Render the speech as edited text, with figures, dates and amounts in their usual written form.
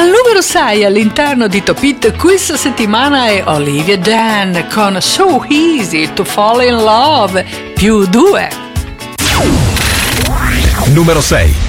Al numero 6 all'interno di Top Hit questa settimana è Olivia Dan con So Easy to Fall in Love +2. Numero 6.